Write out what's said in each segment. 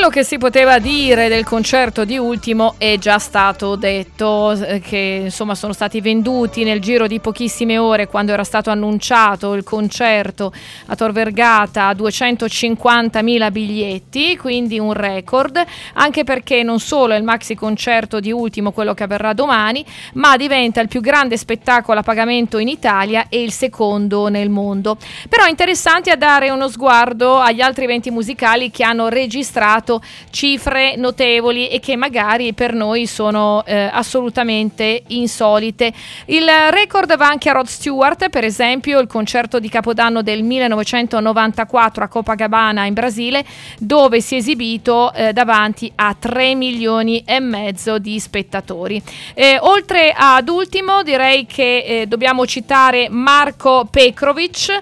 Quello che si poteva dire del concerto di Ultimo è già stato detto, che insomma sono stati venduti nel giro di pochissime ore, quando era stato annunciato il concerto a Tor Vergata, 250.000 biglietti, quindi un record, anche perché non solo è il maxi concerto di Ultimo, quello che avverrà domani, ma diventa il più grande spettacolo a pagamento in Italia e il secondo nel mondo. Però è interessante a dare uno sguardo agli altri eventi musicali che hanno registrato cifre notevoli e che magari per noi sono assolutamente insolite. Il record va anche a Rod Stewart, per esempio il concerto di Capodanno del 1994 a Copacabana in Brasile, dove si è esibito davanti a 3 milioni e mezzo di spettatori. Oltre ad Ultimo, direi che dobbiamo citare Marco Petrovic,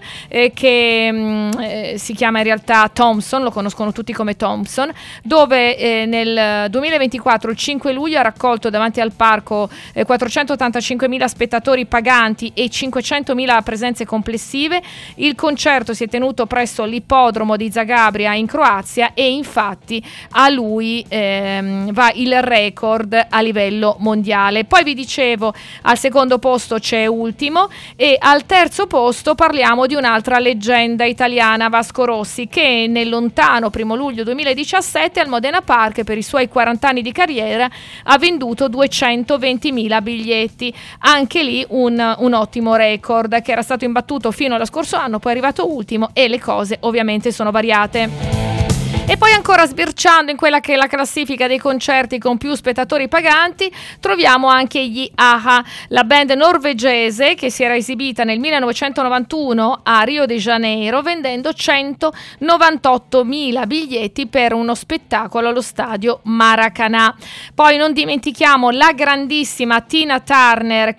che si chiama in realtà Thompson, lo conoscono tutti come Thompson, dove nel 2024, il 5 luglio, ha raccolto davanti al parco 485.000 spettatori paganti e 500.000 presenze complessive. Il concerto si è tenuto presso l'ippodromo di Zagabria in Croazia e infatti a lui va il record a livello mondiale. Poi vi dicevo, al secondo posto c'è Ultimo e al terzo posto parliamo di un'altra leggenda italiana, Vasco Rossi, che nel lontano 1 luglio 2017 al Modena Park, per i suoi 40 anni di carriera, ha venduto 220.000 biglietti. Anche lì un ottimo record che era stato imbattuto fino allo scorso anno, poi è arrivato Ultimo e le cose ovviamente sono variate. E poi ancora sbirciando in quella che è la classifica dei concerti con più spettatori paganti, troviamo anche gli a-ha, la band norvegese che si era esibita nel 1991 a Rio de Janeiro vendendo 198.000 biglietti per uno spettacolo allo stadio Maracanã. Poi non dimentichiamo la grandissima Tina Turner